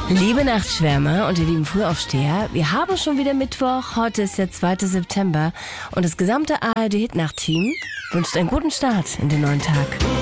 Liebe Nachtschwärmer und ihr lieben Frühaufsteher, wir haben schon wieder Mittwoch, heute ist der 2. September und das gesamte ARD-Hitnacht-Team wünscht einen guten Start in den neuen Tag.